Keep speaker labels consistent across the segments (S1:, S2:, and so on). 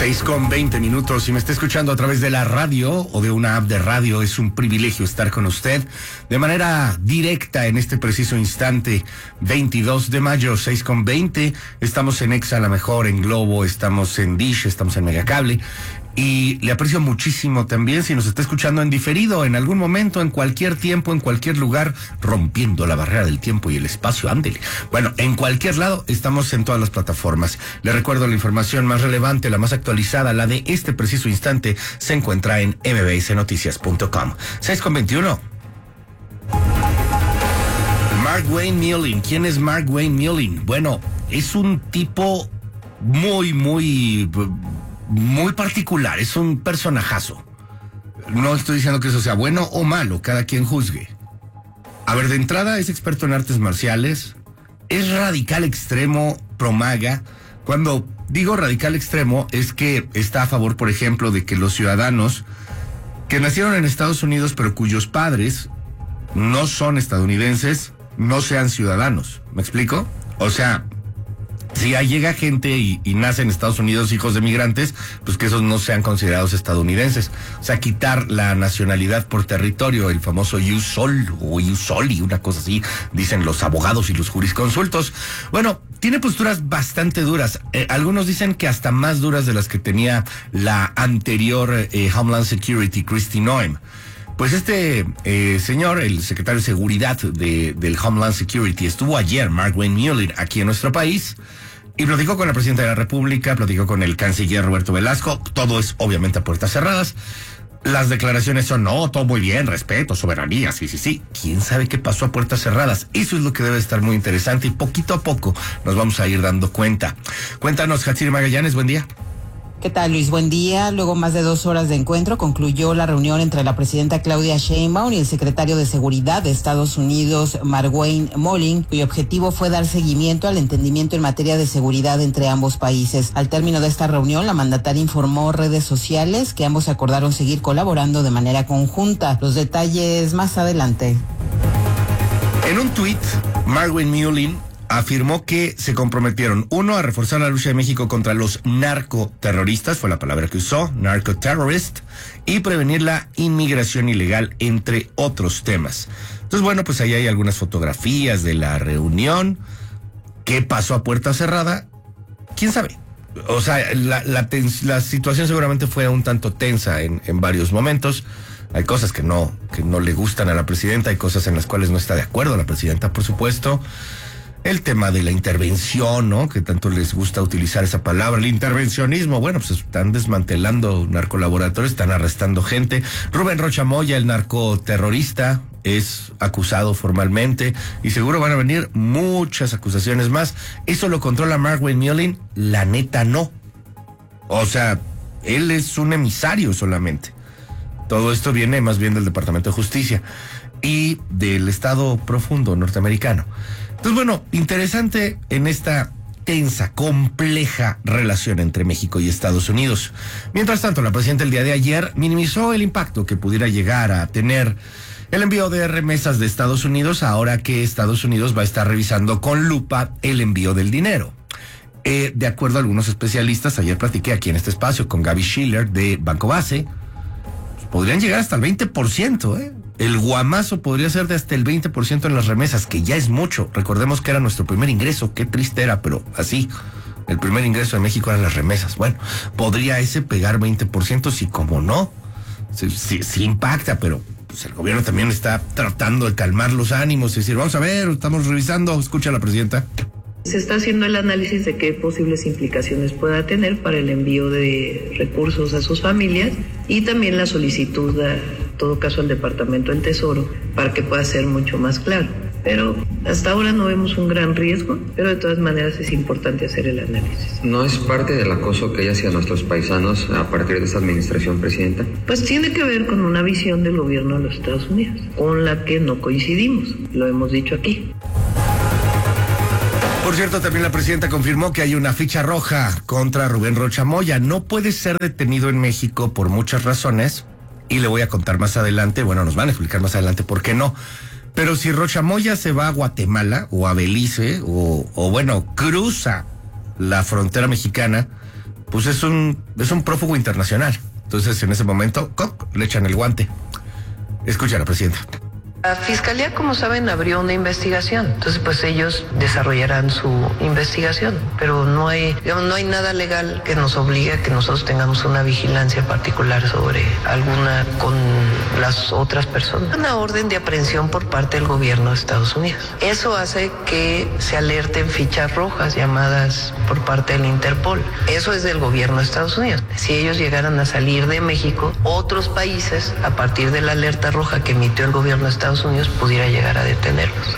S1: 6:20. Si me está escuchando a través de la radio o de una app de radio, es un privilegio estar con usted de manera directa en este preciso instante. 22 de mayo, 6:20. Estamos en Exa, la mejor, en Globo, estamos en Dish, estamos en Megacable. Y le aprecio muchísimo también si nos está escuchando en diferido, en algún momento, en cualquier tiempo, en cualquier lugar, rompiendo la barrera del tiempo y el espacio, ándele. Bueno, en cualquier lado, estamos en todas las plataformas. Le recuerdo la información más relevante, la más actualizada, la de este preciso instante, se encuentra en mbsnoticias.com. 6:21. Mark Wayne Mullin. ¿Quién es Mark Wayne Mullin? Bueno, es un tipo muy particular, es un personajazo. No estoy diciendo que eso sea bueno o malo, cada quien juzgue. A ver, de entrada es experto en artes marciales, es radical extremo, pro-MAGA. Cuando digo radical extremo es que está a favor, por ejemplo, de que los ciudadanos que nacieron en Estados Unidos pero cuyos padres no son estadounidenses no sean ciudadanos. ¿Me explico? O sea, si llega gente y nace en Estados Unidos hijos de migrantes, pues que esos no sean considerados estadounidenses. O sea, quitar la nacionalidad por territorio, el famoso ius soli o ius soli, una cosa así, dicen los abogados y los jurisconsultos. Bueno, tiene posturas bastante duras. Algunos dicen que hasta más duras de las que tenía la anterior Homeland Security, Kristi Noem. Pues este señor, el secretario de Seguridad del Homeland Security, estuvo ayer, Mark Wayne Mullin, aquí en nuestro país, y platicó con la presidenta de la República, platicó con el canciller Roberto Velasco. Todo es obviamente a puertas cerradas. Las declaraciones son, no, todo muy bien, respeto, soberanía, sí. ¿Quién sabe qué pasó a puertas cerradas? Eso es lo que debe estar muy interesante y poquito a poco nos vamos a ir dando cuenta. Cuéntanos, Hatsiri Magallanes, buen día.
S2: ¿Qué tal, Luis? Buen día. Luego más de 2 horas de encuentro concluyó la reunión entre la presidenta Claudia Sheinbaum y el secretario de Seguridad de Estados Unidos, Mark Wayne Mullin, cuyo objetivo fue dar seguimiento al entendimiento en materia de seguridad entre ambos países. Al término de esta reunión, la mandataria informó redes sociales que ambos acordaron seguir colaborando de manera conjunta. Los detalles más adelante.
S1: En un tuit, Mark Wayne Mullin afirmó que se comprometieron, uno, a reforzar la lucha de México contra los narcoterroristas, fue la palabra que usó, narcoterrorist, y prevenir la inmigración ilegal, entre otros temas. Entonces, bueno, pues ahí hay algunas fotografías de la reunión. ¿Qué pasó a puerta cerrada? ¿Quién sabe? O sea, la situación seguramente fue un tanto tensa en varios momentos. Hay cosas que no le gustan a la presidenta, hay cosas en las cuales no está de acuerdo la presidenta, por supuesto. El tema de la intervención, ¿no? Que tanto les gusta utilizar esa palabra, el intervencionismo. Bueno, pues están desmantelando narcolaboratorios, están arrestando gente. Rubén Rocha Moya, el narcoterrorista, es acusado formalmente y seguro van a venir muchas acusaciones más. ¿Eso lo controla Mark Wayne Mullin? La neta no. O sea, él es un emisario solamente. Todo esto viene más bien del Departamento de Justicia y del Estado profundo norteamericano. Entonces, bueno, interesante en esta tensa, compleja relación entre México y Estados Unidos. Mientras tanto, la presidenta el día de ayer minimizó el impacto que pudiera llegar a tener el envío de remesas de Estados Unidos ahora que Estados Unidos va a estar revisando con lupa el envío del dinero. De acuerdo a algunos especialistas, ayer platiqué aquí en este espacio con Gaby Schiller de Banco Base, pues podrían llegar hasta el 20%, El guamazo podría ser de hasta el 20% en las remesas, que ya es mucho. Recordemos que era nuestro primer ingreso, qué triste era, pero así, el primer ingreso de México eran las remesas. Bueno, podría ese pegar 20%, sí, como no, sí impacta, pero pues el gobierno también está tratando de calmar los ánimos y decir, vamos a ver, estamos revisando, escucha a la presidenta.
S3: Se está haciendo el análisis de qué posibles implicaciones pueda tener para el envío de recursos a sus familias y también la solicitud, en todo caso, al Departamento del Tesoro para que pueda ser mucho más claro. Pero hasta ahora no vemos un gran riesgo, pero de todas maneras es importante hacer el análisis.
S4: ¿No es parte del acoso que hay hacia nuestros paisanos a partir de esta administración, presidenta?
S3: Pues tiene que ver con una visión del gobierno de los Estados Unidos, con la que no coincidimos, lo hemos dicho aquí.
S1: Por cierto, también la presidenta confirmó que hay una ficha roja contra Rubén Rocha Moya. No puede ser detenido en México por muchas razones, y le voy a contar más adelante, bueno, nos van a explicar más adelante por qué no. Pero si Rocha Moya se va a Guatemala o a Belice o bueno, cruza la frontera mexicana, pues es un prófugo internacional. Entonces, en ese momento, le echan el guante. Escucha a la presidenta.
S3: La Fiscalía, como saben, abrió una investigación. Entonces, pues ellos desarrollarán su investigación. Pero no hay nada legal que nos obligue a que nosotros tengamos una vigilancia particular sobre alguna con las otras personas. Una orden de aprehensión por parte del gobierno de Estados Unidos. Eso hace que se alerten fichas rojas llamadas por parte del Interpol. Eso es del gobierno de Estados Unidos. Si ellos llegaran a salir de México, otros países, a partir de la alerta roja que emitió el gobierno de Estados Unidos, pudiera llegar a detenerlos.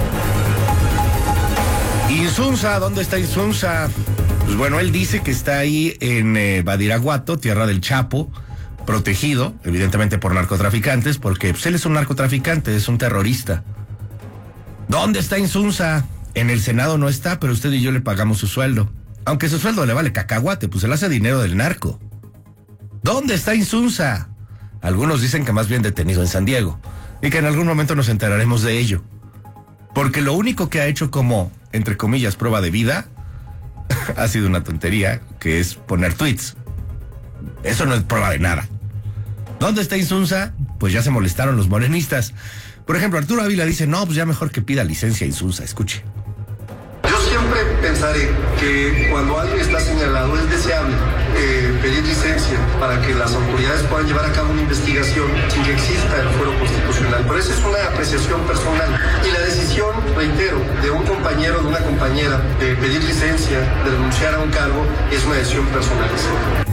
S1: Insunza, ¿dónde está Insunza? Pues bueno, él dice que está ahí en Badiraguato, tierra del Chapo, protegido, evidentemente por narcotraficantes, porque pues, él es un narcotraficante, es un terrorista. ¿Dónde está Insunza? En el Senado no está, pero usted y yo le pagamos su sueldo. Aunque su sueldo le vale cacahuate, pues él hace dinero del narco. ¿Dónde está Insunza? Algunos dicen que más bien detenido en San Diego. Y que en algún momento nos enteraremos de ello. Porque lo único que ha hecho como, entre comillas, prueba de vida, ha sido una tontería, que es poner tweets. Eso no es prueba de nada. ¿Dónde está Insunza? Pues ya se molestaron los morenistas. Por ejemplo, Arturo Ávila dice, no, pues ya mejor que pida licencia a Insunza. Escuche.
S5: Yo siempre pensaré que cuando alguien está señalado es deseable pedir licencia para que las autoridades puedan llevar a cabo una investigación sin que exista el fuero constitucional. Pero esa es una apreciación personal. Y la decisión, reitero, de un compañero, de una compañera, de pedir licencia, de renunciar a un cargo, es una decisión personalizada.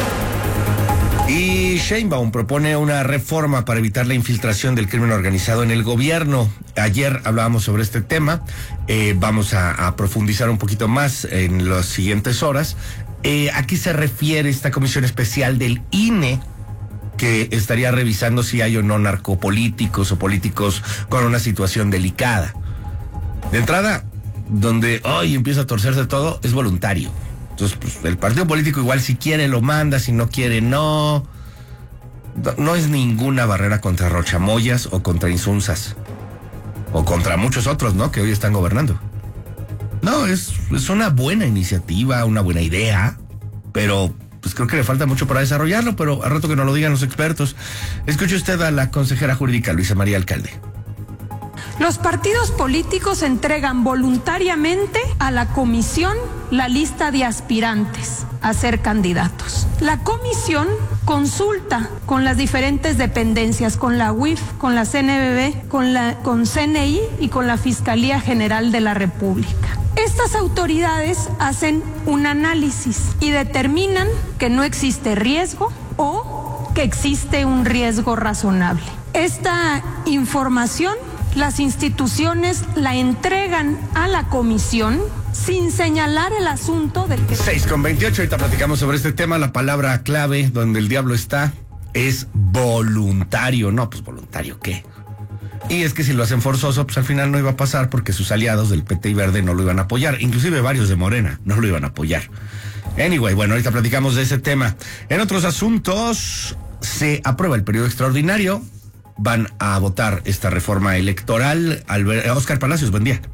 S1: Y Sheinbaum propone una reforma para evitar la infiltración del crimen organizado en el gobierno. Ayer hablábamos sobre este tema. Vamos a profundizar un poquito más en las siguientes horas. ¿A qué se refiere esta comisión especial del INE que estaría revisando si hay o no narcopolíticos o políticos con una situación delicada? De entrada, donde hoy empieza a torcerse todo, es voluntario. Entonces, pues, el partido político igual si quiere lo manda, si no quiere no. No es ninguna barrera contra Rochamoyas o contra Insunzas. O contra muchos otros, ¿no? Que hoy están gobernando. No, es una buena iniciativa, una buena idea, pero pues creo que le falta mucho para desarrollarlo, pero al rato que nos lo digan los expertos. Escuche usted a la consejera jurídica Luisa María Alcalde.
S6: Los partidos políticos entregan voluntariamente a la comisión la lista de aspirantes a ser candidatos. La comisión consulta con las diferentes dependencias, con la UIF, con la CNBB, con CNI y con la Fiscalía General de la República. Estas autoridades hacen un análisis y determinan que no existe riesgo o que existe un riesgo razonable. Esta información las instituciones la entregan a la comisión sin señalar el asunto del que...
S1: 6:28, ahorita platicamos sobre este tema. La palabra clave donde el diablo está es voluntario. No, pues voluntario, ¿qué? Y es que si lo hacen forzoso, pues al final no iba a pasar porque sus aliados del PT y Verde no lo iban a apoyar. Inclusive varios de Morena no lo iban a apoyar. Anyway, bueno, ahorita platicamos de ese tema. En otros asuntos, se aprueba el periodo extraordinario. Van a votar esta reforma electoral. Oscar Palacios, buen día.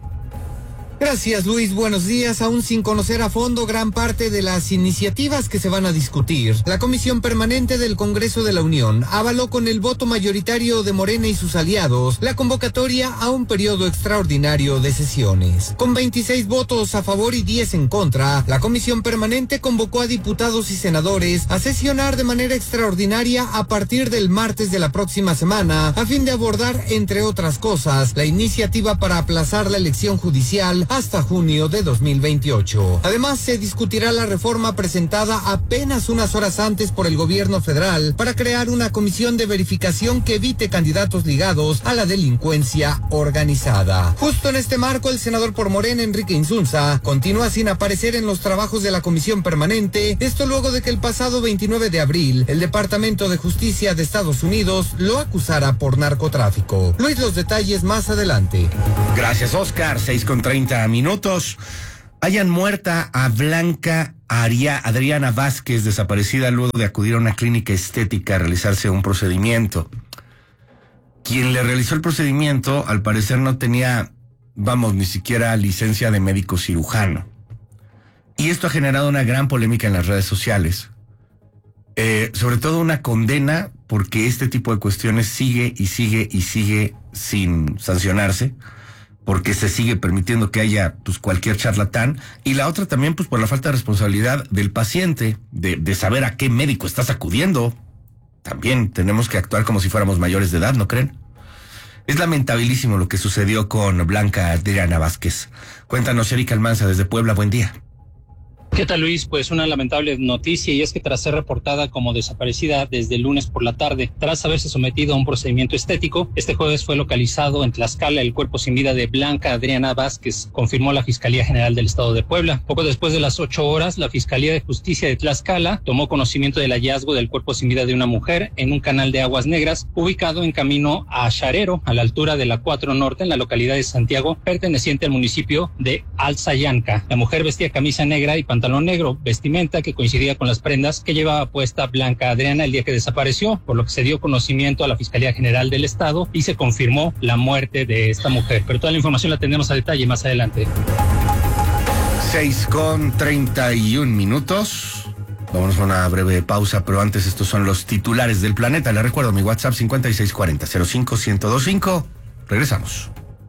S7: Gracias, Luis. Buenos días. Aún sin conocer a fondo gran parte de las iniciativas que se van a discutir, la Comisión Permanente del Congreso de la Unión avaló con el voto mayoritario de Morena y sus aliados la convocatoria a un periodo extraordinario de sesiones. Con 26 votos a favor y 10 en contra, la Comisión Permanente convocó a diputados y senadores a sesionar de manera extraordinaria a partir del martes de la próxima semana, a fin de abordar, entre otras cosas, la iniciativa para aplazar la elección judicial hasta junio de 2028. Además, se discutirá la reforma presentada apenas unas horas antes por el gobierno federal para crear una comisión de verificación que evite candidatos ligados a la delincuencia organizada. Justo en este marco, el senador por Morena, Enrique Insunza, continúa sin aparecer en los trabajos de la comisión permanente, esto luego de que el pasado 29 de abril, el Departamento de Justicia de Estados Unidos lo acusara por narcotráfico. Luis, los detalles más adelante.
S1: Gracias, Oscar. 6:30 minutos. Hayan muerta a Blanca Adriana Vázquez, desaparecida luego de acudir a una clínica estética a realizarse un procedimiento. Quien le realizó el procedimiento, al parecer no tenía, ni siquiera licencia de médico cirujano. Y esto ha generado una gran polémica en las redes sociales. Sobre todo una condena, porque este tipo de cuestiones sigue sin sancionarse, porque se sigue permitiendo que haya pues cualquier charlatán, y la otra también pues por la falta de responsabilidad del paciente, de saber a qué médico estás acudiendo. También tenemos que actuar como si fuéramos mayores de edad, ¿no creen? Es lamentabilísimo lo que sucedió con Blanca Adriana Vázquez. Cuéntanos, Erika Almanza, desde Puebla, buen día.
S8: ¿Qué tal, Luis? Pues una lamentable noticia, y es que tras ser reportada como desaparecida desde el lunes por la tarde, tras haberse sometido a un procedimiento estético, este jueves fue localizado en Tlaxcala el cuerpo sin vida de Blanca Adriana Vázquez, confirmó la Fiscalía General del Estado de Puebla. Poco después de las 8 horas, la Fiscalía de Justicia de Tlaxcala tomó conocimiento del hallazgo del cuerpo sin vida de una mujer en un canal de aguas negras ubicado en camino a Xarero, a la altura de la 4 Norte, en la localidad de Santiago, perteneciente al municipio de Alzayanca. La mujer vestía camisa negra y pantalón negro, vestimenta que coincidía con las prendas que llevaba puesta Blanca Adriana el día que desapareció, por lo que se dio conocimiento a la Fiscalía General del Estado y se confirmó la muerte de esta mujer. Pero toda la información la tendremos a detalle más adelante.
S1: 6:31. Vamos a una breve pausa, pero antes estos son los titulares del planeta. Les recuerdo mi WhatsApp 5640-05-1025. Regresamos.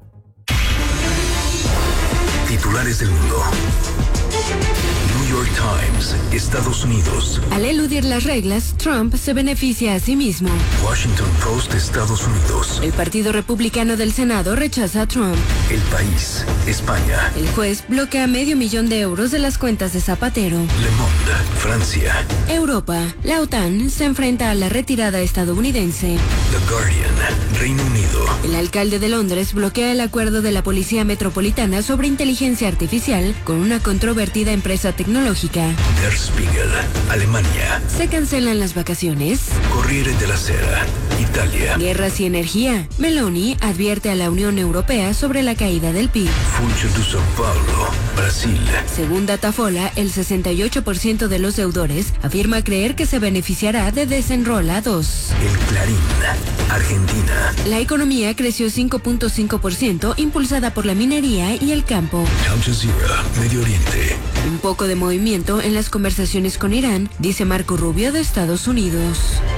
S9: Titulares del mundo. New York Times, Estados Unidos.
S10: Al eludir las reglas, Trump se beneficia a sí mismo.
S9: Washington Post, Estados Unidos.
S10: El Partido Republicano del Senado rechaza a Trump.
S9: El País, España.
S10: El juez bloquea $500,000 de las cuentas de Zapatero.
S9: Le Monde, Francia.
S10: Europa. La OTAN se enfrenta a la retirada estadounidense.
S9: The Guardian, Reino Unido.
S10: El alcalde de Londres bloquea el acuerdo de la Policía Metropolitana sobre inteligencia artificial con una controvertida empresa tecnológica.
S9: Der Spiegel, Alemania.
S10: Se cancelan las vacaciones.
S9: Corriere della Sera, Italia.
S10: Guerras y energía. Meloni advierte a la Unión Europea sobre la caída del PIB.
S9: Funcho de São Paulo, Brasil.
S10: Según Datafola, el 68% de los deudores afirma creer que se beneficiará de Desenrola 2.
S9: El Clarín, Argentina.
S10: La economía creció 5.5%, impulsada por la minería y el campo.
S9: Al Jazeera, Medio Oriente.
S10: Un poco de movimiento en las conversaciones con Irán, dice Marco Rubio de Estados Unidos.